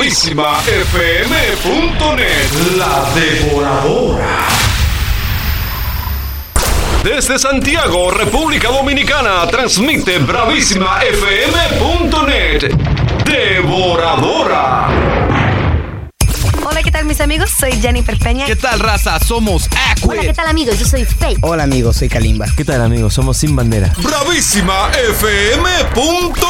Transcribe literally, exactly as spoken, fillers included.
Bravísima F M punto net. La Devoradora. Desde Santiago, República Dominicana, transmite Bravísima F M punto net. Devoradora. Hola, ¿qué tal, mis amigos? Soy Jennifer Peña. ¿Qué tal, raza? Somos Aquid. Hola, ¿qué tal, amigos? Yo soy Faith. Hola, amigos, soy Kalimba. ¿Qué tal, amigos? Somos Sin Bandera. Bravísima F M punto